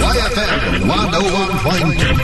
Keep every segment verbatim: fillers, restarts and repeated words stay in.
Y F M seratus satu titik tujuh.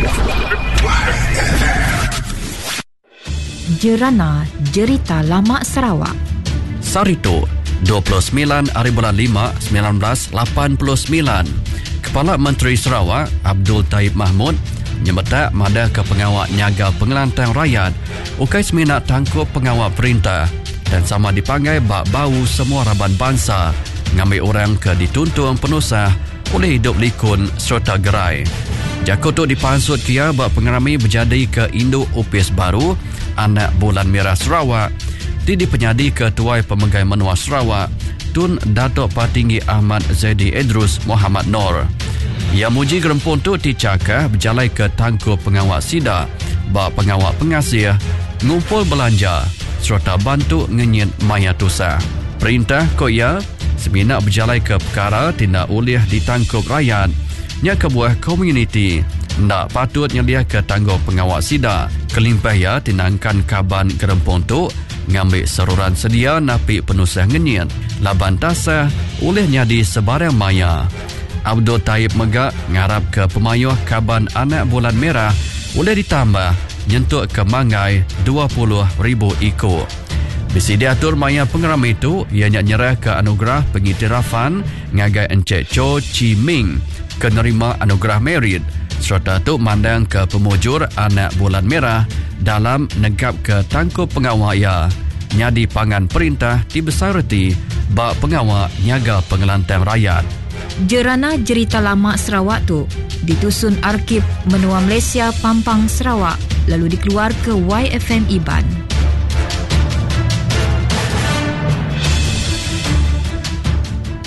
Jerana Jerita Lama Sarawak. Sarito, dua puluh sembilan hari bulan lima, seribu sembilan ratus lapan puluh sembilan. Kepala Menteri Sarawak, Abdul Taib Mahmud, nyemeta mada ke pengawal nyaga pengelantang rakyat, ukai seminat tangkup pengawal perintah dan sama dipanggil bak bau semua raban bangsa, ngambil orang ke dituntung penusah oleh hidup likun serta gerai. Jakotok dipansut kia bak pengerami berjadi ke induk upis baru, anak bulan merah Sarawak, di penyadi ketua Pemegai Menua Sarawak, Tun Datuk Patinggi Ahmad Zaidi Idrus Muhammad Nor. Ia muji gerempun tu dicakah berjalai ke tangkup pengawal sida, bak pengawal pengasih, ngumpul belanja, serta bantu ngenyit maya tusa. Perintah ko ia, seminak berjalai ke perkara tindak ulih ditangkup rakyat, nya kebuah komuniti, ndak patut nyeliah ke tanggup pengawal sida, kelimpah ya tinangkan kaban gerempun tu, ngambil seruran sedia napi penusah ngenyit, laban tasah, ulih nyadi sebarang maya. Abdul Taib Megak ngarap ke pemayuh kaban anak bulan merah boleh ditambah nyentuk ke mangai dua puluh ribu ikut. Bisi diatur maya pengeram itu, ianya nyerah ke anugerah pengiktirafan ngagai Encik Cho Chi Ming ke nerima anugerah merit serta tu mandang ke pemujur anak bulan merah dalam negap ke tangkup pengawal ia nyadi pangan perintah di besarati bak pengawal nyaga pengelantang rakyat. Jerana Jerita Lama Sarawak tu ditusun Arkib Menua Malaysia Pampang Sarawak lalu dikeluar ke Y F M Iban.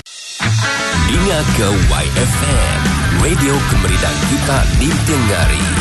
Dengar ke Y F M, Radio Kemerdekaan Kita di Tenggari.